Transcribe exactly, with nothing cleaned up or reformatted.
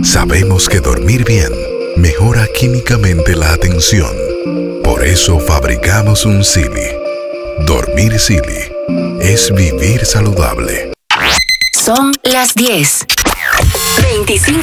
Sabemos que dormir bien mejora químicamente la atención. Por eso fabricamos un Silly. Dormir Silly es vivir saludable. Son las diez. veinticinco